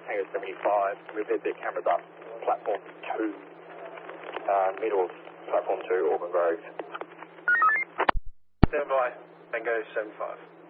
Tango 75. We've had their cameras up, platform 2, middle of platform 2, Auburn Grove. Stand by, Tango 75.